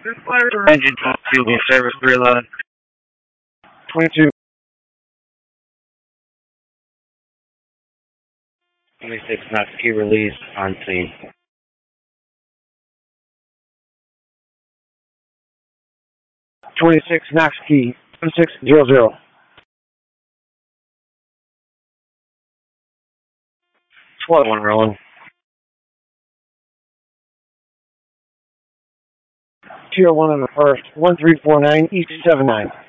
Engine 22 in service, reload. 22. 26 knots key release on scene. 26 Knox Key, 2600. 12-1 rolling. Tier 1 on the first, 1349 East 79.